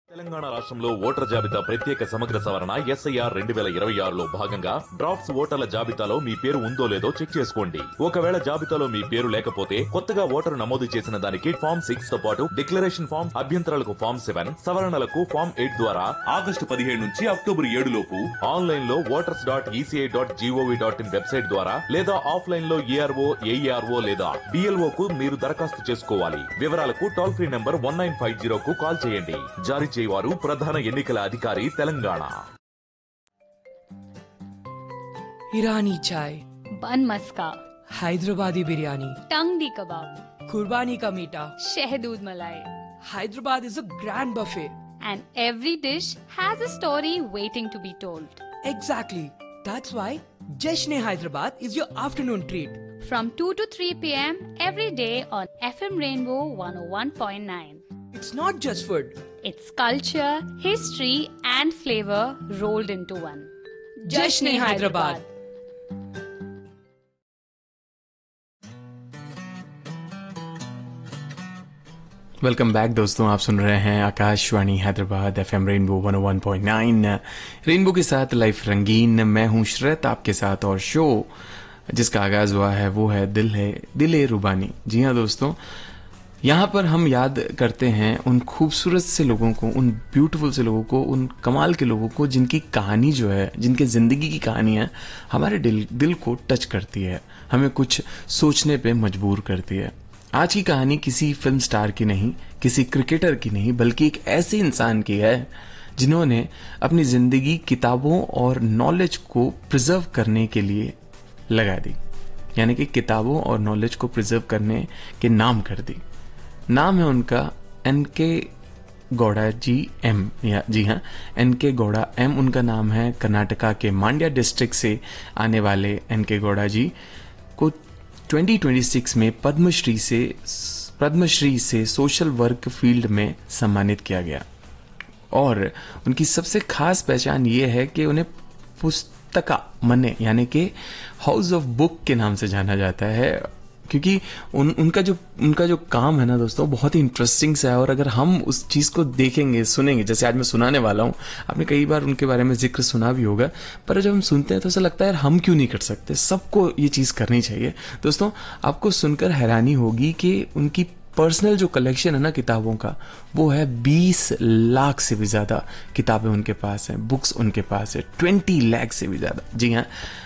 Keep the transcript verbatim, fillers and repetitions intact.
తెలంగాణ రాష్ట్రంలో ఓటర్ జాబితా ప్రత్యేక సమగ్ర సవరణ ఎస్ఐఆర్ రెండు వేల ఇరవై ఆరులో భాగంగా డ్రాఫ్ట్స్ ఓటర్ల జాబితాలో మీ పేరు ఉందో లేదో చెక్ చేసుకోండి. ఒకవేళ జాబితాలో మీ పేరు లేకపోతే కొత్తగా ఓటరు నమోదు చేసిన దానికి ఫామ్ సిక్స్ తో పాటు డిక్లరేషన్ ఫామ్, అభ్యంతరాలకు ఫామ్ సెవెన్, సవరణలకు ఫామ్ ఎయిట్ ద్వారా ఆగస్టు పదిహేడు నుంచి అక్టోబర్ ఏడు లోపు ఆన్లైన్ లో voters dot ECI dot GOV dot in website ద్వారా లేదా ఆఫ్లైన్ లో ఏఆర్ఓ ఏఈఆర్ఓ లేదా బిఎల్ఓ కు మీరు దరఖాస్తు చేసుకోవాలి. వివరాలకు toll free number one nine five zero కు కాల్ చేయండి. జారీ వారు ప్రధాన ఎన్నికల అధికారి తెలంగాణ. ईरानी चाय, बन मस्का, हैदराबादी बिरयानी, टंगडी कबाब, कुर्बानी का मीठा, शहदूद मलाई, Hyderabad is a grand buffet. and every dish has a story waiting to be told. Exactly. That's why Jashn Hyderabad is your afternoon treat. From two to three p m every day on F M Rainbow one oh one point nine. It's not just food. It's culture, history and flavor rolled into one. Jashn Hyderabad. Welcome back दोस्तों, आप सुन रहे हैं Akashvani Hyderabad FM rainbow one oh one point nine। Rainbow के साथ life रंगीन। मैं हूं शरत आपके साथ, और शो जिसका आगाज हुआ है वो है दिल है दिल ए रुबानी। जी हाँ दोस्तों, यहाँ पर हम याद करते हैं उन खूबसूरत से लोगों को, उन ब्यूटीफुल से लोगों को, उन कमाल के लोगों को जिनकी कहानी जो है, जिनके ज़िंदगी की कहानी है हमारे दिल दिल को टच करती है, हमें कुछ सोचने पे मजबूर करती है। आज की कहानी किसी फिल्म स्टार की नहीं, किसी क्रिकेटर की नहीं, बल्कि एक ऐसे इंसान की है जिन्होंने अपनी ज़िंदगी किताबों और नॉलेज को प्रिजर्व करने के लिए लगा दी, यानी कि किताबों और नॉलेज को प्रिजर्व करने के नाम कर दी। नाम है उनका एन के गौड़ा जी एम, या जी हाँ एन के गौड़ा एम उनका नाम है। कर्नाटका के मांड्या डिस्ट्रिक्ट से आने वाले एन के गौड़ा जी को ट्वेंटी ट्वेंटी सिक्स में पद्मश्री से पद्मश्री से सोशल वर्क फील्ड में सम्मानित किया गया, और उनकी सबसे खास पहचान ये है कि उन्हें पुस्तका मने यानी कि हाउस ऑफ बुक के नाम से जाना जाता है, क्योंकि उन उनका जो उनका जो काम है ना दोस्तों, बहुत ही इंटरेस्टिंग सा है। और अगर हम उस चीज़ को देखेंगे, सुनेंगे, जैसे आज मैं सुनाने वाला हूँ, आपने कई बार उनके बारे में जिक्र सुना भी होगा, पर जब हम सुनते हैं तो ऐसा लगता है यार हम क्यों नहीं कर सकते, सबको ये चीज़ करनी चाहिए। दोस्तों, आपको सुनकर हैरानी होगी कि उनकी पर्सनल जो कलेक्शन है ना किताबों का, वो है बीस लाख से भी ज़्यादा किताबें उनके पास हैं, बुक्स उनके पास है ट्वेंटी लाख से भी ज़्यादा। जी हाँ,